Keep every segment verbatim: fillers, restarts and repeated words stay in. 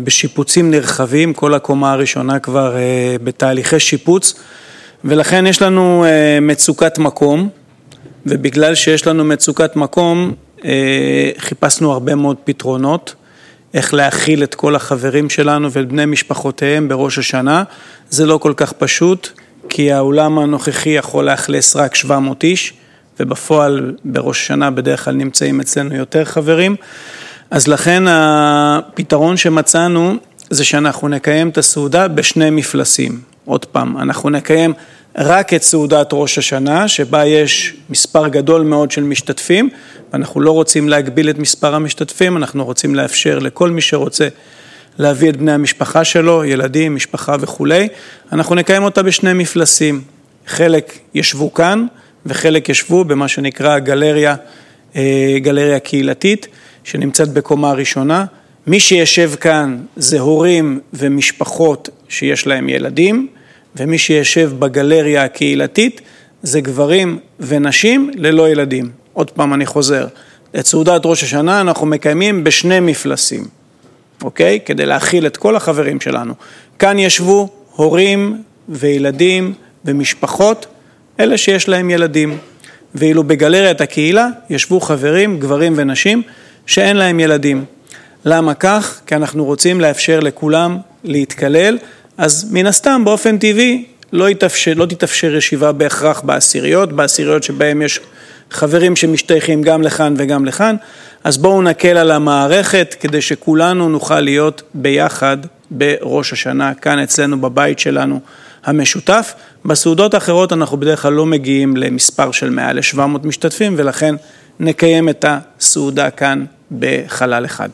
בשיפוצים נרחבים, כל הקומה הראשונה כבר בתהליכי שיפוץ, ולכן יש לנו מצוקת מקום, ובגלל שיש לנו מצוקת מקום, חיפשנו הרבה מאוד פתרונות, איך להכיל את כל החברים שלנו ואת בני משפחותיהם בראש השנה. זה לא כל כך פשוט, כי האולם הנוכחי יכול לאכלס רק שבע מאות איש, ובפועל בראש השנה בדרך כלל נמצאים אצלנו יותר חברים. אז לכן הפתרון שמצאנו זה שאנחנו נקיים את הסעודה בשני מפלסים. עוד פעם, אנחנו נקיים רק את סעודת ראש השנה, שבה יש מספר גדול מאוד של משתתפים, ואנחנו לא רוצים להגביל את מספר המשתתפים, אנחנו רוצים לאפשר לכל מי שרוצה להביא את בני המשפחה שלו, ילדים, משפחה וכו'. אנחנו נקיים אותה בשני מפלסים. חלק ישבו כאן, וחלק ישבו במה שנקרא גלריה, גלריה קהילתית, שנמצאת בקומה ראשונה. מי שישב כאן זה הורים ומשפחות שיש להם ילדים, ומי שישב בגלריה הקהילתית זה גברים ונשים ללא ילדים. עוד פעם אני חוזר, את סעודת ראש השנה אנחנו מקיימים בשני מפלסים, אוקיי? כדי להכיל את כל החברים שלנו. כאן ישבו הורים וילדים ומשפחות, אלה שיש להם ילדים. ואילו בגלריית הקהילה ישבו חברים, גברים ונשים שאין להם ילדים. למה כך? כי אנחנו רוצים לאפשר לכולם להתקלל, אז מן הסתם באופן טבעי לא יתאפשר, לא תתאפשר ישיבה בהכרח בעשיריות, בעשיריות שבהם יש חברים שמשתייכים גם לכאן וגם לכאן, אז בואו נקל על המערכת כדי שכולנו נוכל להיות ביחד בראש השנה, כאן אצלנו בבית שלנו המשותף. בסעודות האחרות אנחנו בדרך כלל לא מגיעים למספר של מעל ל-שבע מאות משתתפים, ולכן נקיים את הסעודה כאן בחלל אחד.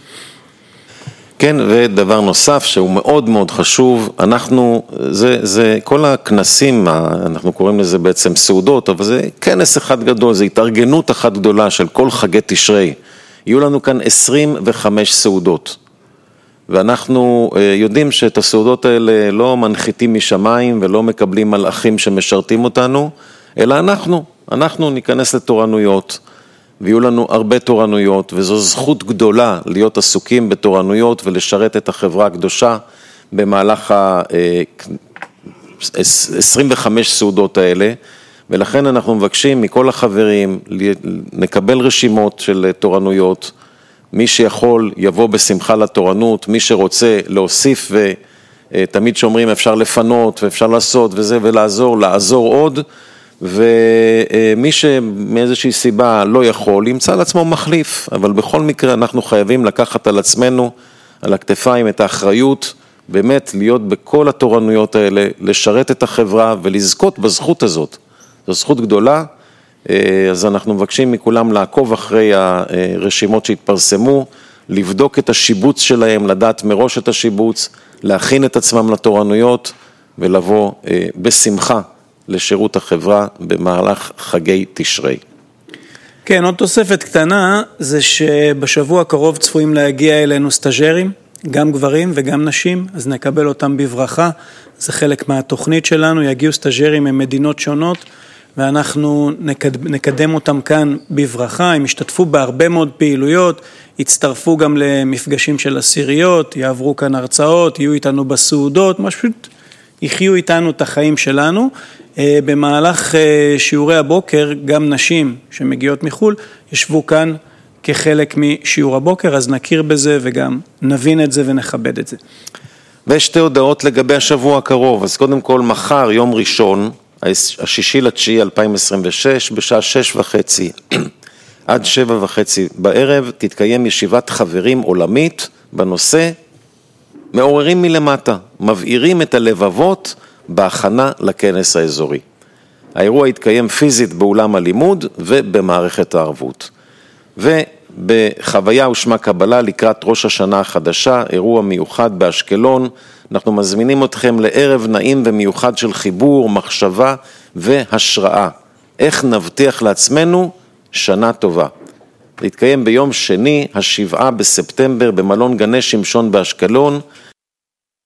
כן, ודבר נוסף שהוא מאוד מאוד חשוב, אנחנו, זה, זה כל הכנסים, אנחנו קוראים לזה בעצם סעודות, אבל זה כנס אחד גדול, זה התארגנות אחת גדולה של כל חגי תשרי. יהיו לנו כאן עשרים וחמש סעודות, ואנחנו יודעים שאת הסעודות האלה לא מנחיתים משמיים ולא מקבלים מלאכים שמשרתים אותנו, אלא אנחנו, אנחנו ניכנס לתורנויות, ויהיו לנו הרבה תורנויות, וזו זכות גדולה להיות עסוקים בתורנויות ולשרת את החברה הקדושה במהלך ה-עשרים וחמש סעודות האלה, ולכן אנחנו מבקשים מכל החברים נקבל רשימות של תורנויות, מי שיכול יבוא בשמחה לתורנות, מי שרוצה להוסיף, ותמיד שאומרים אפשר לפנות ואפשר לעשות וזה ולעזור, לעזור עוד, ומי שמאיזושהי סיבה לא יכול, ימצא לעצמו מחליף, אבל בכל מקרה אנחנו חייבים לקחת על עצמנו, על הכתפיים את האחריות, באמת להיות בכל התורנויות האלה, לשרת את החברה ולזכות בזכות הזאת. זו זכות גדולה, אז אנחנו מבקשים מכולם לעקוב אחרי הרשימות שהתפרסמו, לבדוק את השיבוץ שלהם, לדעת מראש את השיבוץ, להכין את עצמם לתורנויות ולבוא בשמחה לשירות החברה במהלך חגי תשרי. כן, עוד תוספת קטנה, זה שבשבוע הקרוב צפויים להגיע אלינו סטאז'רים, גם גברים וגם נשים, אז נקבל אותם בברכה, זה חלק מהתוכנית שלנו, יגיעו סטאז'רים ממדינות שונות, ואנחנו נקדם אותם כאן בברכה, הם ישתתפו בהרבה מאוד פעילויות, יצטרפו גם למפגשים של עשיריות, יעברו כאן הרצאות, יהיו איתנו בסעודות, פשוט יחיו איתנו את החיים שלנו. במהלך שיעורי הבוקר, גם נשים שמגיעות מחול, ישבו כאן כחלק משיעור הבוקר, אז נכיר בזה וגם נבין את זה ונכבד את זה. ושתי הודעות לגבי השבוע הקרוב, אז קודם כל מחר, יום ראשון, השישי לתשיעי אלפיים עשרים ושש, בשעה שש וחצי עד שבע וחצי בערב, תתקיים ישיבת חברים עולמית בנושא מעוררים מלמטה, מבעירים את הלבבות בהכנה לכנס האזורי. האירוע יתקיים פיזית באולם הלימוד ובמערכת הערבות. ובחוויה ושמה קבלה לקראת ראש השנה החדשה, אירוע מיוחד באשקלון, אנחנו מזמינים אתכם לערב נעים ומיוחד של חיבור, מחשבה והשראה. איך נבטיח לעצמנו שנה טובה. זה יתקיים ביום שני, השבעה בספטמבר, במלון גני שמשון באשקלון,